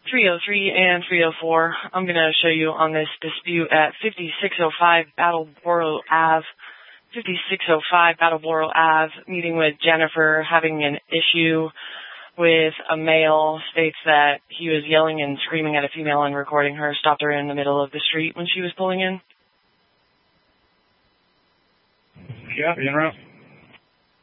303 and 304. I'm going to show you on this dispute at 5605 Battleboro Ave. 5605 Battleboro Ave, meeting with Jennifer, having an issue with a male, states that he was yelling and screaming at a female and recording her, stopped her in the middle of the street when she was pulling in. Yeah, in route.